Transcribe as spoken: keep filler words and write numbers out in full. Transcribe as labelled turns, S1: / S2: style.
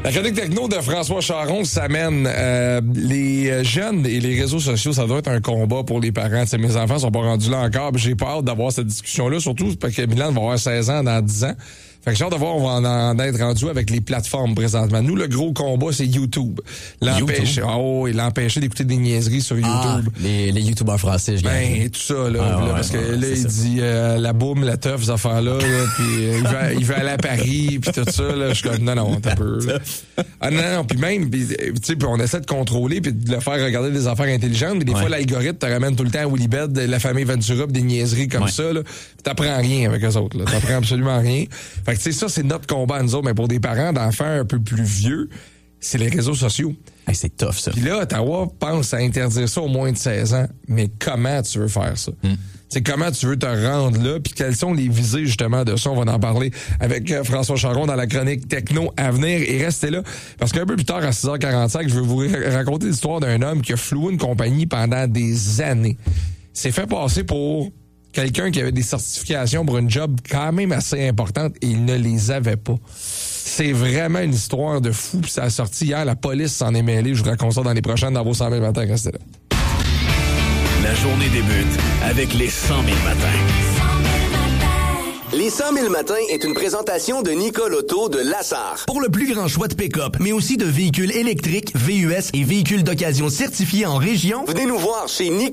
S1: La chronique techno de François Charon s'amène. Euh, les jeunes et les réseaux sociaux, ça doit être un combat pour les parents. T'sais, mes enfants sont pas rendus là encore. J'ai pas hâte d'avoir cette discussion-là, surtout parce que Milan va avoir seize ans dans dix ans. Fait que j'ai hâte de voir, on va en, en être rendu avec les plateformes présentement. Nous, le gros combat, c'est YouTube. L'empêcher, oh, et l'empêcher d'écouter des niaiseries sur YouTube.
S2: Ah, les, les YouTubers français, je
S1: Ben, tout ça, là.
S2: Ah,
S1: là
S2: ouais,
S1: parce que
S2: ouais,
S1: là, il
S2: ça.
S1: dit euh, la boum, la teuf, ces affaires-là, là, puis euh, il, veut, il veut aller à Paris, puis tout ça, là. Je suis comme, non, non, t'as peu, là. Ah, non, non, puis même, tu sais, puis on essaie de contrôler, puis de le faire regarder des affaires intelligentes, mais des
S2: ouais.
S1: fois, l'algorithme te ramène tout le temps à Willibed, la famille Ventura, pis des niaiseries comme
S2: ouais.
S1: ça, là. T'apprends rien avec eux autres, là. T'apprends absolument rien. Fait que, tu sais, ça, c'est notre combat, nous autres, mais pour des parents d'enfants un peu plus vieux, c'est les réseaux sociaux.
S2: Hey, c'est tough, ça.
S1: Puis là, Ottawa pense à interdire ça au moins de seize ans. Mais comment tu veux faire ça? Mm. C'est comment tu veux te rendre là? Puis quelles sont les visées, justement, de ça? On va en parler avec euh, François Charon dans la chronique Techno à venir. Et restez là, parce qu'un peu plus tard, à six heures quarante-cinq, je vais vous raconter l'histoire d'un homme qui a floué une compagnie pendant des années. S'est fait passer pour quelqu'un qui avait des certifications pour une job quand même assez importante et il ne les avait pas. C'est vraiment une histoire de fou, puis ça a sorti hier, la police s'en est mêlée. Je vous raconte ça dans les prochaines, dans vos cent mille matins, restez là.
S3: La journée débute avec les cent mille matins.
S4: Les cent mille matins est une présentation de Nicole Auto de Lassar.
S5: Pour le plus grand choix de pick-up, mais aussi de véhicules électriques, V U S et véhicules d'occasion certifiés en région,
S4: Venez nous voir chez Nicole